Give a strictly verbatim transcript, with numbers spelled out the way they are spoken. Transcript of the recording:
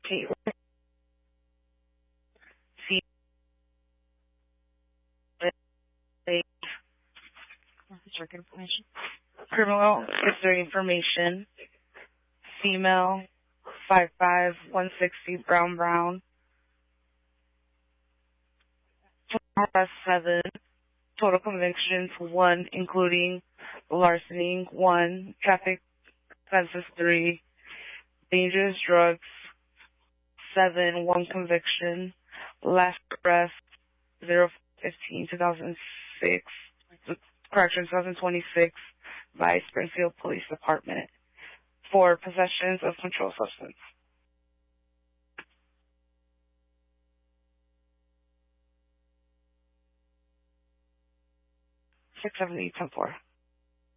Caitlin C. Drug information. Criminal history information. Female, five five, one sixty, brown brown. Total arrests seven. Total convictions one, including larceny one, traffic offenses three, dangerous drugs seven, one conviction. Last arrest zero fifteen two thousand six, correction twenty twenty-six by Springfield Police Department for possessions of controlled substance. six seven eight ten four.